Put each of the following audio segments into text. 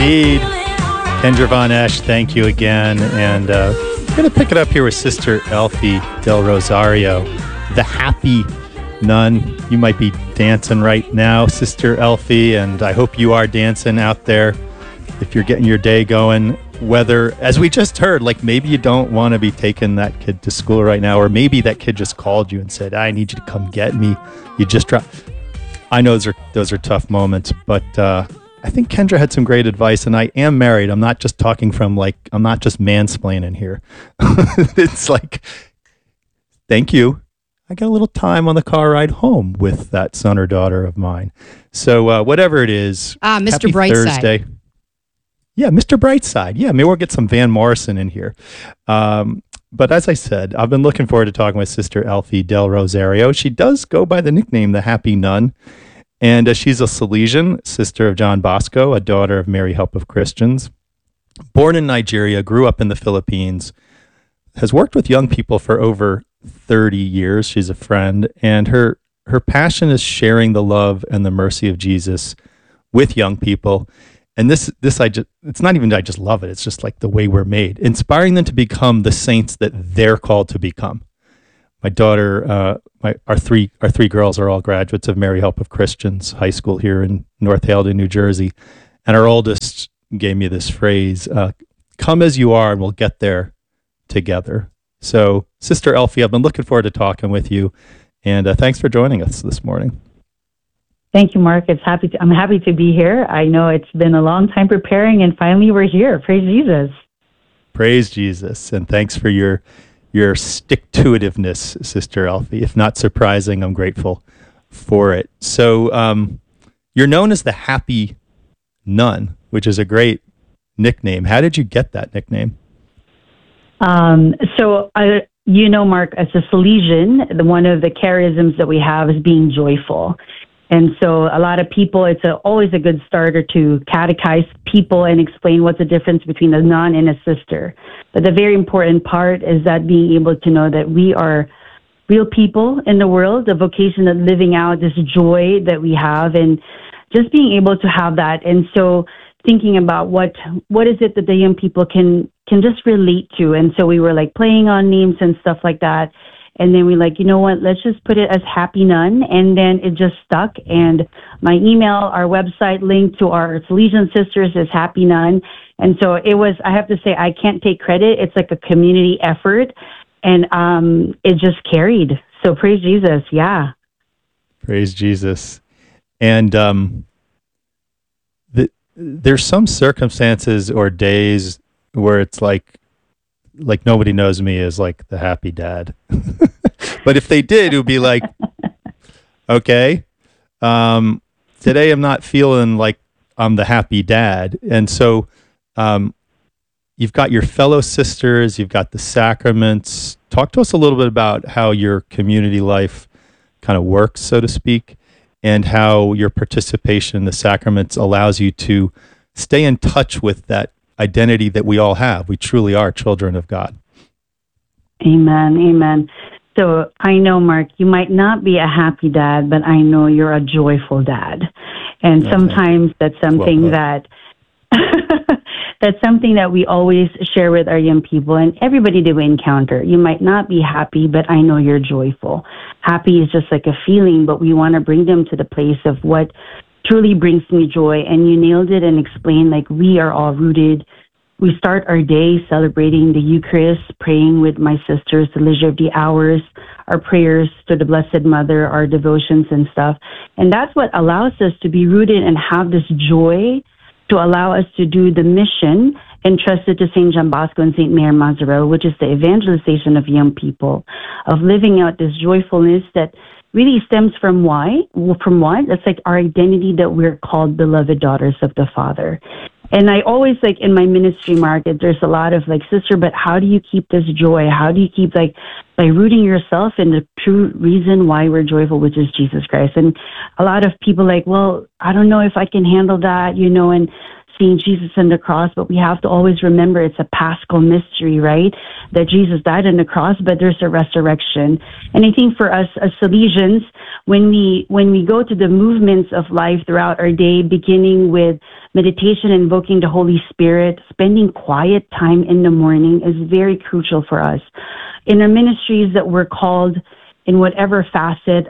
indeed. Kendra Von Esch, thank you again. And we're going to pick it up here with Sister Elfie Del Rosario, the happy nun. You might be dancing right now, Sister Elfie, and I hope you are dancing out there if you're getting your day going. Whether, as we just heard, like maybe you don't want to be taking that kid to school right now, or maybe that kid just called you and said, I need you to come get me. You just dropped. I know those are tough moments, but I think Kendra had some great advice, and I am married. I'm not just talking from I'm not just mansplaining here. It's like, thank you. I got a little time on the car ride home with that son or daughter of mine. So whatever it is, Mr. Brightside. Thursday. Yeah, Mr. Brightside. Yeah, maybe we'll get some Van Morrison in here. But as I said, I've been looking forward to talking with Sister Elfie Del Rosario. She does go by the nickname the Happy Nun. And she's a Salesian, sister of John Bosco, a daughter of Mary Help of Christians. Born in Nigeria, grew up in the Philippines, has worked with young people for over 30 years. She's a friend. And her passion is sharing the love and the mercy of Jesus with young people. And it's not even that I just love it. It's just like the way we're made, inspiring them to become the saints that they're called to become. My daughter, our three girls are all graduates of Mary Help of Christians High School here in North Haledon, New Jersey. And our oldest gave me this phrase, come as you are and we'll get there together. So, Sister Elfie, I've been looking forward to talking with you. And thanks for joining us this morning. Thank you, Mark. I'm happy to be here. I know it's been a long time preparing, and finally we're here. Praise Jesus. Praise Jesus. And thanks for your stick-to-itiveness, Sister Elfie. If not surprising, I'm grateful for it. So you're known as the Happy Nun, which is a great nickname. How did you get that nickname? Mark, as a Salesian, one of the charisms that we have is being joyful. And so a lot of people, it's always a good starter to catechize people and explain what's the difference between a nun and a sister. But the very important part is that being able to know that we are real people in the world, the vocation of living out this joy that we have, and just being able to have that. And so thinking about what is it that the young people can just relate to. And so we were like playing on names and stuff like that. And then we you know what, let's just put it as Happy Nun. And then it just stuck. And my email, our website link to our Salesian sisters is Happy Nun. And so it was, I have to say, I can't take credit. It's like a community effort. And it just carried. So praise Jesus. Yeah. Praise Jesus. And there's some circumstances or days where it's like nobody knows me as like the happy dad. But if they did, it would be like, okay, today I'm not feeling like I'm the happy dad. And so you've got your fellow sisters, you've got the sacraments. Talk to us a little bit about how your community life kind of works, so to speak, and how your participation in the sacraments allows you to stay in touch with that identity that we all have. We truly are children of God. Amen. Amen. So I know, Mark, you might not be a happy dad, but I know you're a joyful dad. And sometimes that's something that's something that we always share with our young people and everybody that we encounter. You might not be happy, but I know you're joyful. Happy is just like a feeling, but we want to bring them to the place of what truly brings me joy. And you nailed it and explained we are all rooted. We start our day celebrating the Eucharist, praying with my sisters, the Liturgy of the Hours, our prayers to the Blessed Mother, our devotions and stuff. And that's what allows us to be rooted and have this joy to allow us to do the mission entrusted to St. John Bosco and St. Mary Mazzarello, which is the evangelization of young people, of living out this joyfulness that really stems from why? From what? It's like our identity that we're called beloved daughters of the Father. And I always in my ministry, Mark, there's a lot of sister, but how do you keep this joy? How do you keep by rooting yourself in the true reason why we're joyful, which is Jesus Christ? And a lot of people well, I don't know if I can handle that, and seeing Jesus on the cross, but we have to always remember it's a Paschal mystery, right? That Jesus died on the cross, but there's a resurrection. And I think for us as Salesians, when we go to the movements of life throughout our day, beginning with meditation, invoking the Holy Spirit, spending quiet time in the morning is very crucial for us. In our ministries that we're called in whatever facet,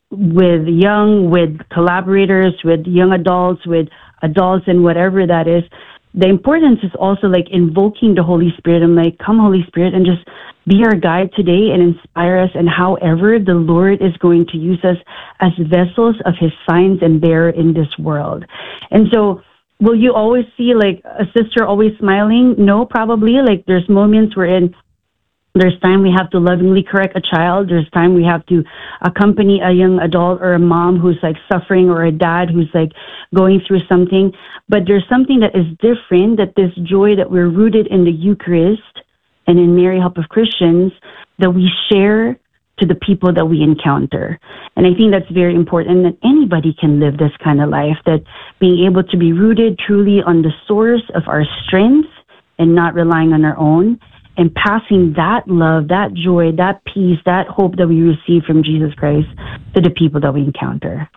with collaborators, with young adults, with adults, and whatever that is, the importance is also like invoking the Holy Spirit. I'm like, come Holy Spirit, and just be our guide today and inspire us, and however the Lord is going to use us as vessels of his signs and bearer in this world. And so, will you always see like a sister always smiling? No, probably. Like there's moments wherein there's time we have to lovingly correct a child. There's time we have to accompany a young adult or a mom who's like suffering, or a dad who's like going through something. But there's something that is different, that this joy that we're rooted in the Eucharist and in Mary, Help of Christians, that we share to the people that we encounter. And I think that's very important, that anybody can live this kind of life, that being able to be rooted truly on the source of our strength and not relying on our own, and passing that love, that joy, that peace, that hope that we receive from Jesus Christ to the people that we encounter.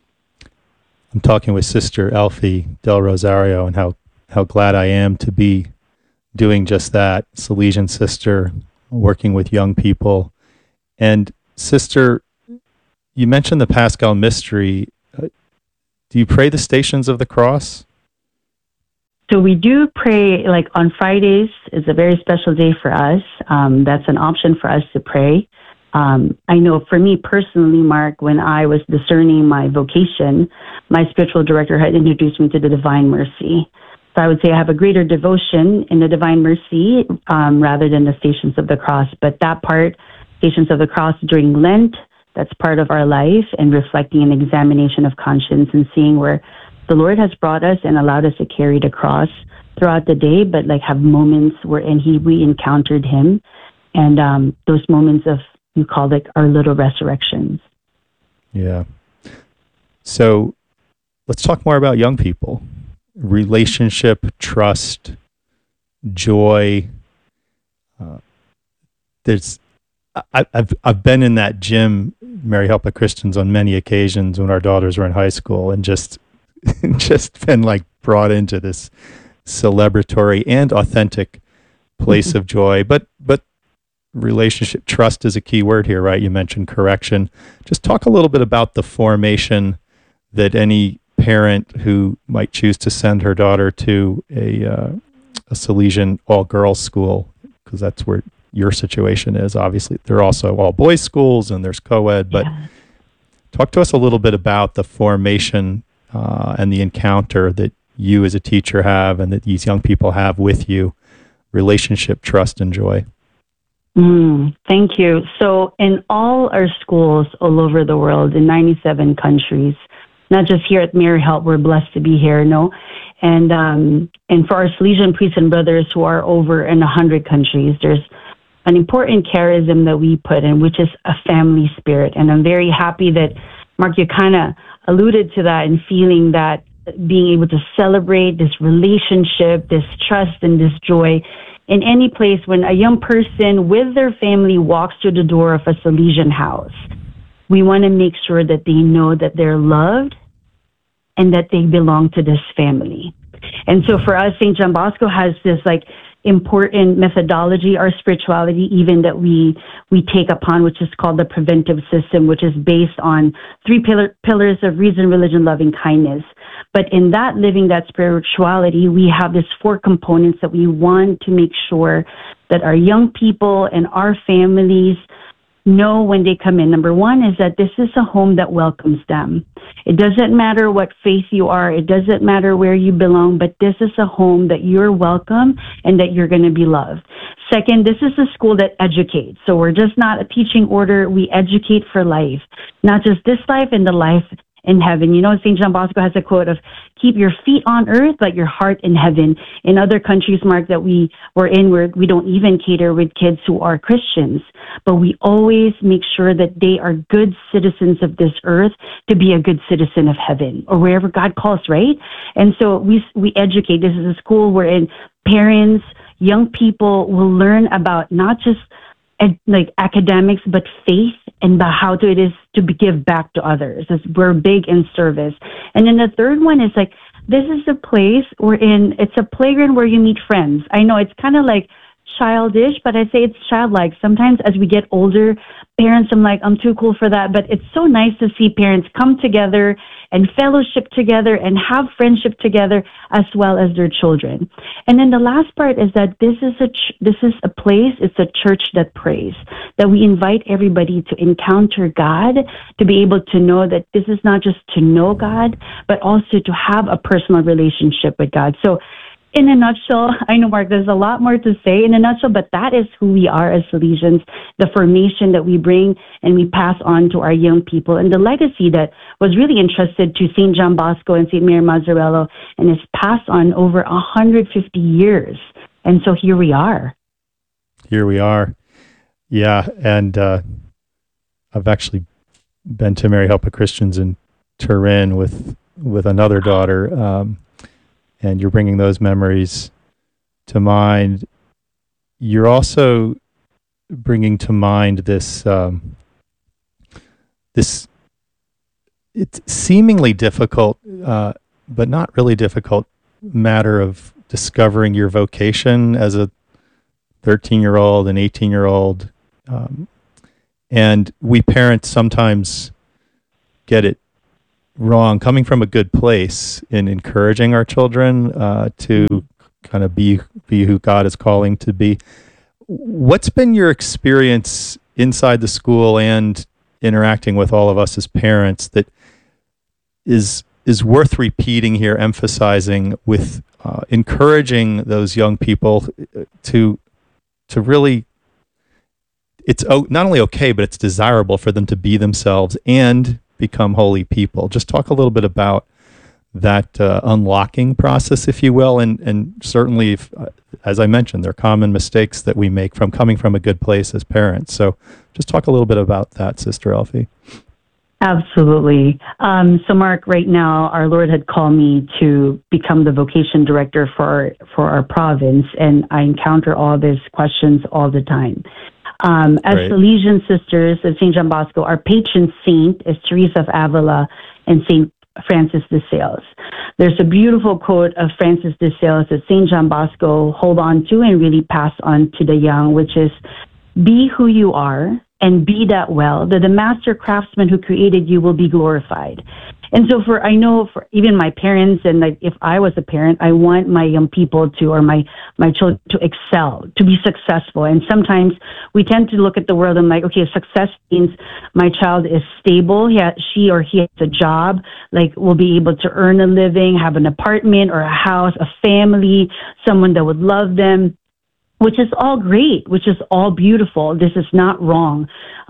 I'm talking with Sister Elfie Del Rosario, and how glad I am to be doing just that, Salesian sister, working with young people. And Sister, you mentioned the Paschal Mystery. Do you pray the Stations of the Cross? So we do pray, like on Fridays is a very special day for us. That's an option for us to pray. I know for me personally, Mark, when I was discerning my vocation, my spiritual director had introduced me to the Divine Mercy. So I would say I have a greater devotion in the Divine Mercy rather than the Stations of the Cross. But that part, Stations of the Cross during Lent, that's part of our life, and reflecting an examination of conscience and seeing where the Lord has brought us and allowed us to carry the cross throughout the day, but like have moments wherein we encountered him, and those moments of, you call it our little resurrections. Yeah. So let's talk more about young people. Relationship, trust, joy. I've been in that gym, Mary Help of Christians, on many occasions when our daughters were in high school, and just been like brought into this celebratory and authentic place of joy. But relationship, trust is a key word here, right? You mentioned correction. Just talk a little bit about the formation that any parent who might choose to send her daughter to a Salesian all-girls school, because that's where your situation is. Obviously, there are also all-boys schools and there's co-ed, but talk to us a little bit about the formation and the encounter that you as a teacher have and that these young people have with you, relationship, trust, and joy. Thank you. So in all our schools all over the world, in 97 countries, not just here at Mary Help, we're blessed to be here, no? And for our Salesian priests and brothers who are over in 100 countries, there's an important charism that we put in, which is a family spirit. And I'm very happy that, Mark, you kind of alluded to that, and feeling that being able to celebrate this relationship, this trust, and this joy in any place when a young person with their family walks through the door of a Salesian house. We want to make sure that they know that they're loved and that they belong to this family. And so for us, St. John Bosco has this like important methodology, our spirituality even, that we take upon, which is called the preventive system, which is based on three pillars of reason, religion, love, and kindness. But in that living that spirituality, we have these four components that we want to make sure that our young people and our families know when they come in. Number one is that this is a home that welcomes them. It doesn't matter what faith you are. It doesn't matter where you belong, but this is a home that you're welcome and that you're going to be loved. Second, this is a school that educates. So we're just not a teaching order. We educate for life, not just this life and the life in heaven. You know, St. John Bosco has a quote of, keep your feet on earth, but your heart in heaven. In other countries, Mark, that we were in, where we don't even cater with kids who are Christians, but we always make sure that they are good citizens of this earth to be a good citizen of heaven or wherever God calls, right? And so we educate. This is a school wherein parents, young people will learn about not just like academics, but faith and about how it is to give back to others. We're big in service. And then the third one is like, this is a place it's a playground where you meet friends. I know it's kind of like childish, but I say it's childlike. Sometimes as we get older, parents, I'm like, I'm too cool for that. But it's so nice to see parents come together and fellowship together and have friendship together as well as their children. And then the last part is that this is a place, it's a church that prays, that we invite everybody to encounter God, to be able to know that this is not just to know God, but also to have a personal relationship with God. So in a nutshell, I know, Mark, there's a lot more to say in a nutshell, but that is who we are as Salesians, the formation that we bring and we pass on to our young people, and the legacy that was really entrusted to St. John Bosco and St. Mary Mazzarello and is passed on over 150 years. And so here we are. Here we are. Yeah, and I've actually been to Mary Help of Christians in Turin with another daughter, and you're bringing those memories to mind. You're also bringing to mind this it's seemingly difficult, but not really difficult matter of discovering your vocation as a 13-year-old and 18-year-old. And we parents sometimes get it wrong, coming from a good place in encouraging our children to kind of be who God is calling to be. What's been your experience inside the school and interacting with all of us as parents that is worth repeating here, emphasizing with encouraging those young people to really, it's not only okay, but it's desirable for them to be themselves and become holy people. Just talk a little bit about that unlocking process, if you will, and certainly, as I mentioned, there are common mistakes that we make from coming from a good place as parents. So just talk a little bit about that, Sister Elfie. Absolutely. So, Mark, right now, our Lord had called me to become the vocation director for our province, and I encounter all these questions all the time. As Right. Salesian sisters of St. John Bosco, our patron saint is Teresa of Avila and St. Francis de Sales. There's a beautiful quote of Francis de Sales that St. John Bosco hold on to and really pass on to the young, which is, be who you are and be that well, that the master craftsman who created you will be glorified. And so I know for even my parents, and like if I was a parent, I want my young people or my children to excel, to be successful. And sometimes we tend to look at the world and like, okay, success means my child is stable, she or he has a job, like will be able to earn a living, have an apartment or a house, a family, someone that would love them, which is all great, which is all beautiful. This is not wrong.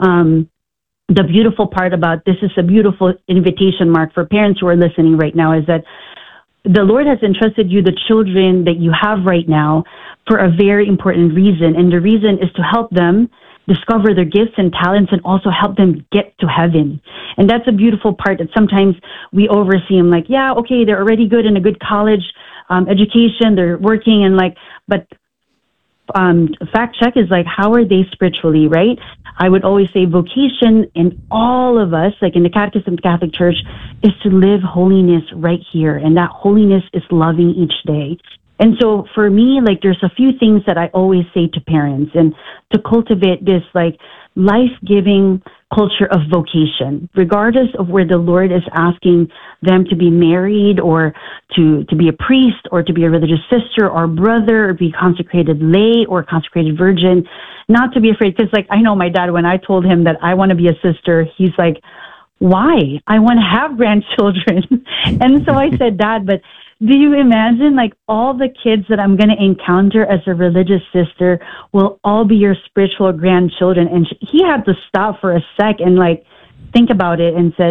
The beautiful part about this is a beautiful invitation, Mark, for parents who are listening right now, is that the Lord has entrusted you the children that you have right now for a very important reason. And the reason is to help them discover their gifts and talents and also help them get to heaven. And that's a beautiful part that sometimes we oversee them like, yeah, okay, they're already good in a good college education, they're working and like, but fact check is like, how are they spiritually, right? I would always say vocation in all of us, like in the Catechism of the Catholic Church, is to live holiness right here. And that holiness is loving each day. And so for me, like there's a few things that I always say to parents and to cultivate this like life-giving culture of vocation, regardless of where the Lord is asking them to be married or to be a priest or to be a religious sister or brother or be consecrated lay or consecrated virgin, not to be afraid. Because like I know my dad, when I told him that I want to be a sister, he's like, why? I want to have grandchildren. And so I said, Dad, but do you imagine like all the kids that I'm going to encounter as a religious sister will all be your spiritual grandchildren? And he had to stop for a sec and like think about it and said,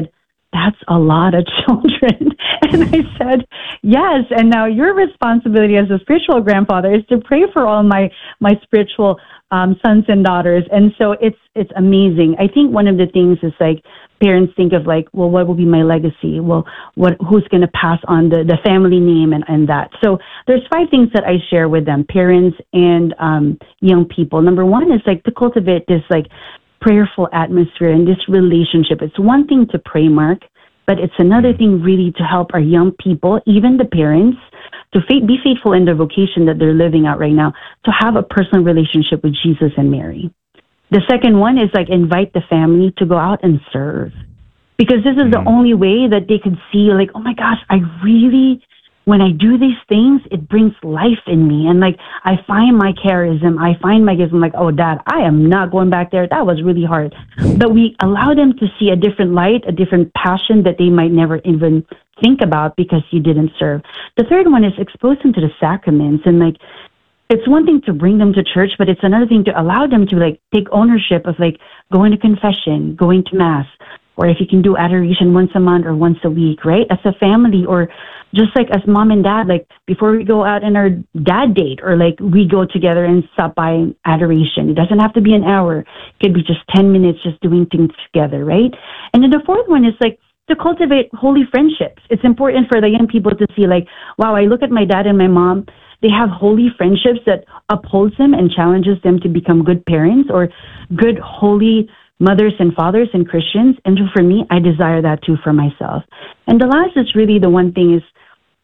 that's a lot of children. And I said, yes. And now your responsibility as a spiritual grandfather is to pray for all my spiritual sons and daughters. And so it's amazing. I think one of the things is like parents think of like, well, what will be my legacy? Well, who's going to pass on the family name and that. So there's 5 things that I share with them, parents and young people. Number 1 is like to cultivate this like prayerful atmosphere and this relationship. It's one thing to pray, Mark, but it's another thing really to help our young people, even the parents, to be faithful in their vocation that they're living out right now, to have a personal relationship with Jesus and Mary. The second one is like invite the family to go out and serve, because this is the only way that they could see like, oh my gosh, I really, when I do these things, it brings life in me. And like, I find my charism, I find my gifts. I'm like, oh, Dad, I am not going back there. That was really hard. But we allow them to see a different light, a different passion that they might never even think about because you didn't serve. The third one is expose them to the sacraments. And like, it's one thing to bring them to church, but it's another thing to allow them to like take ownership of like going to confession, going to mass, or if you can do adoration once a month or once a week, right? As a family, or just like as mom and dad, like before we go out on our dad date, or like we go together and stop by adoration. It doesn't have to be an hour. It could be just 10 minutes just doing things together, right? And then the fourth one is like to cultivate holy friendships. It's important for the young people to see like, wow, I look at my dad and my mom, they have holy friendships that upholds them and challenges them to become good parents or good holy mothers and fathers and Christians. And so for me, I desire that too for myself. And the last is really the one thing is,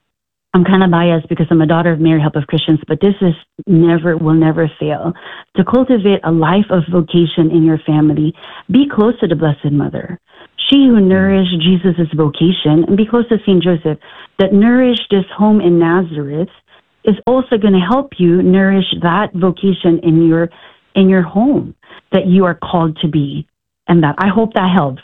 I'm kind of biased because I'm a daughter of Mary, Help of Christians, but this is will never fail. To cultivate a life of vocation in your family, be close to the Blessed Mother. She who nourished Jesus' vocation, and be close to St. Joseph, that nourished this home in Nazareth, is also going to help you nourish that vocation in your home that you are called to be. And that I hope that helps.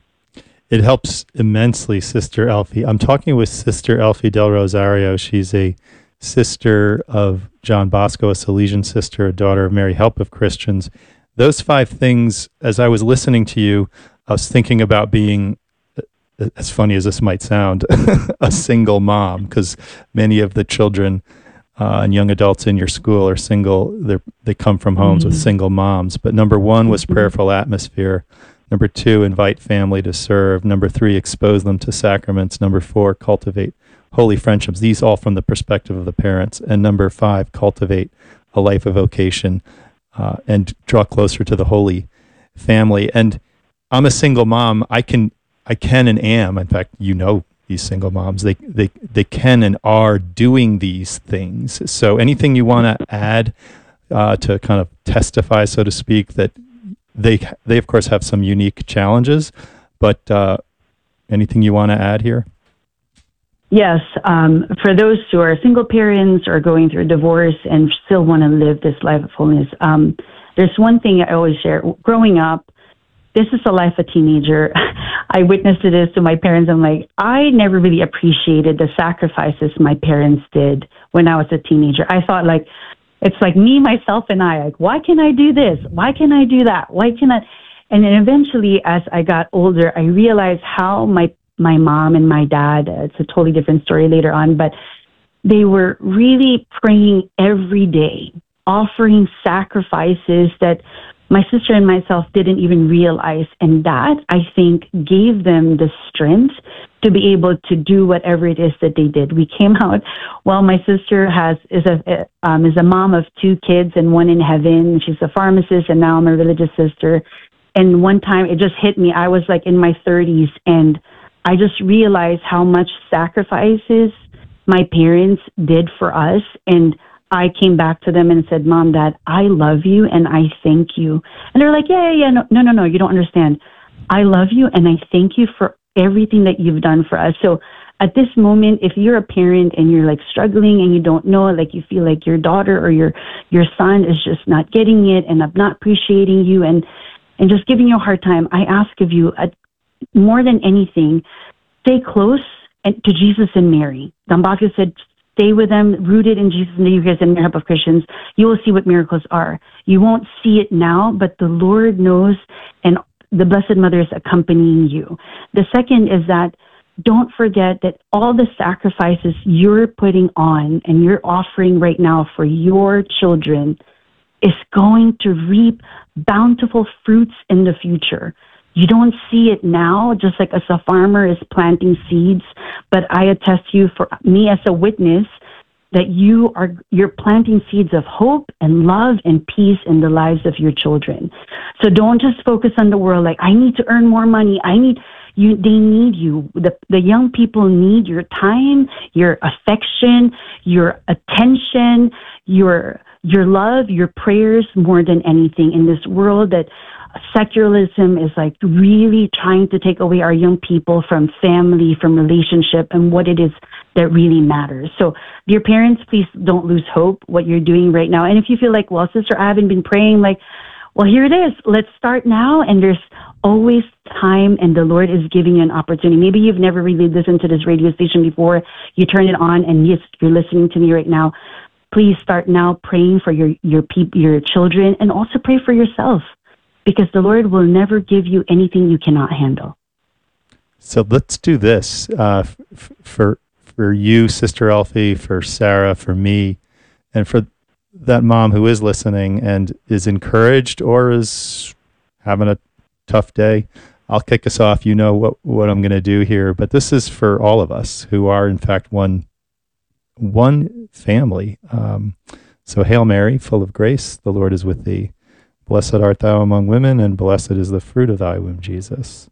It helps immensely, Sister Elfie. I'm talking with Sister Elfie Del Rosario. She's a sister of John Bosco, a Salesian sister, a daughter of Mary, Help of Christians. Those 5 things, as I was listening to you, I was thinking about being, as funny as this might sound, a single mom, because many of the children and young adults in your school are single. They come from homes with single moms. But number 1 was prayerful atmosphere. Number 2, invite family to serve. Number 3, expose them to sacraments. Number 4, cultivate holy friendships. These all from the perspective of the parents. And number 5, cultivate a life of vocation and draw closer to the Holy Family. And I'm a single mom. I can and am. In fact, these single moms, they can and are doing these things. So anything you want to add to kind of testify, so to speak, that they of course have some unique challenges, but anything you want to add here? Yes. For those who are single parents or going through divorce and still want to live this life of holiness, there's one thing I always share. Growing up, this is the life of a teenager. I witnessed this to my parents. I'm like, I never really appreciated the sacrifices my parents did when I was a teenager. I thought like, it's like me, myself, and I. Like, why can I do this? Why can I do that? Why can I? And then eventually, as I got older, I realized how my mom and my dad, it's a totally different story later on, but they were really praying every day, offering sacrifices that my sister and myself didn't even realize. And that, I think, gave them the strength to be able to do whatever it is that they did. We came out, well, my sister is a mom of 2 kids and one in heaven. She's a pharmacist, and now I'm a religious sister. And one time it just hit me. I was like in my 30s, and I just realized how much sacrifices my parents did for us. And I came back to them and said, Mom, Dad, I love you and I thank you. And they're like, yeah, no, you don't understand. I love you and I thank you for everything that you've done for us. So at this moment, if you're a parent and you're like struggling and you don't know, like you feel like your daughter or your son is just not getting it and not appreciating you and just giving you a hard time, I ask of you, more than anything, stay close to Jesus and Mary. Don Bosco said, stay with them, rooted in Jesus and the Eucharist and Mary, Help of Christians. You will see what miracles are. You won't see it now, but the Lord knows, and the Blessed Mother is accompanying you. The second is that don't forget that all the sacrifices you're putting on and you're offering right now for your children is going to reap bountiful fruits in the future. You don't see it now, just like as a farmer is planting seeds, but I attest to you, for me as a witness, that you're planting seeds of hope and love and peace in the lives of your children. So don't just focus on the world like, I need to earn more money. They need you. The young people need your time, your affection, your attention, your love, your prayers more than anything in this world that secularism is like really trying to take away our young people from family, from relationship, and what it is that really matters. So, dear parents, please don't lose hope what you're doing right now. And if you feel like, well, sister, I haven't been praying, like, well, here it is. Let's start now. And there's always time, and the Lord is giving you an opportunity. Maybe you've never really listened to this radio station before. You turn it on, and yes, you're listening to me right now. Please start now praying for your children, and also pray for yourself, because the Lord will never give you anything you cannot handle. So let's do this for you, Sister Elfie, for Sarah, for me, and for that mom who is listening and is encouraged or is having a tough day. I'll kick us off. You know what I'm going to do here, but this is for all of us who are, in fact, one family. So Hail Mary, full of grace, the Lord is with thee. Blessed art thou among women, and blessed is the fruit of thy womb, Jesus.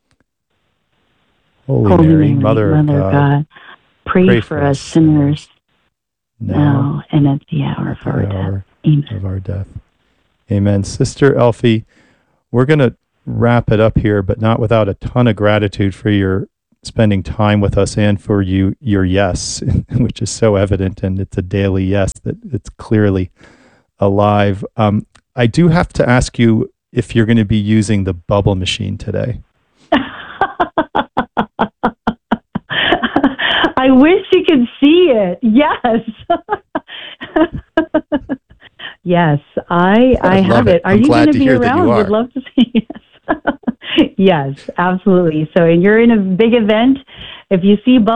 Holy Mary, Mother of God, pray for us sinners, now and at the hour of our death. Amen. Amen. Sister Elfie, we're going to wrap it up here, but not without a ton of gratitude for your spending time with us and for your yes, which is so evident, and it's a daily yes that it's clearly alive. I do have to ask you if you're going to be using the bubble machine today. I wish you could see it. Yes. Yes, I have it. Are you going to be around? Would love to see it. Yes, absolutely. So you're in a big event. If you see bubbles,